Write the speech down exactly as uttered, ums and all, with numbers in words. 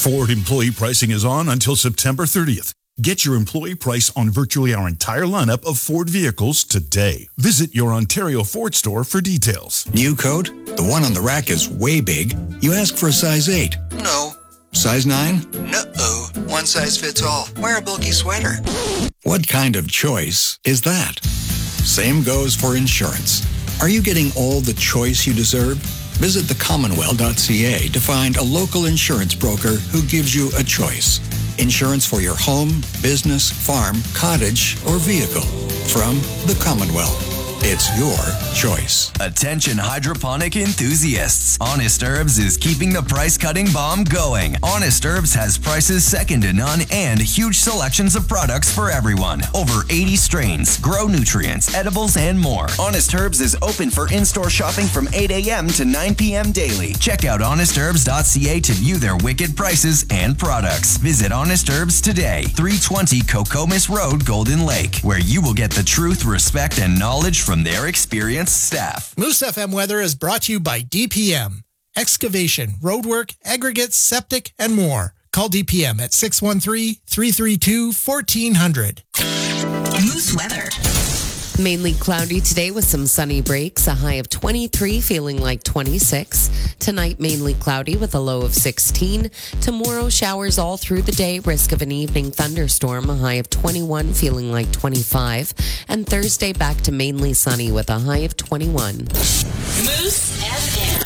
Ford employee pricing is on until September thirtieth. Get your employee price on virtually our entire lineup of Ford vehicles today. Visit your Ontario Ford store for details. New coat? The one on the rack is way big. You ask for a size eight. No. Size nine? No-oh. One size fits all. Wear a bulky sweater. What kind of choice is that? Same goes for insurance. Are you getting all the choice you deserve? Visit the commonwealth dot c a to find a local insurance broker who gives you a choice. Insurance for your home, business, farm, cottage, or vehicle. From the Commonwealth. It's your choice. Attention hydroponic enthusiasts. Honest Herbs is keeping the price-cutting bomb going. Honest Herbs has prices second to none and huge selections of products for everyone. Over eighty strains, grow nutrients, edibles, and more. Honest Herbs is open for in-store shopping from eight a.m. to nine p.m. daily. Check out honest herbs dot c a to view their wicked prices and products. Visit Honest Herbs today, three twenty Cocomis Road, Golden Lake, where you will get the truth, respect, and knowledge from from their experienced staff. Moose F M weather is brought to you by D P M. Excavation, roadwork, aggregates, septic, and more. Call D P M at six one three, three three two, one four zero zero. Moose weather. Mainly cloudy today with some sunny breaks. A high of twenty-three, feeling like twenty-six. Tonight, mainly cloudy with a low of sixteen. Tomorrow, showers all through the day. Risk of an evening thunderstorm. A high of twenty-one, feeling like twenty-five. And Thursday, back to mainly sunny with a high of twenty-one. Moose F M.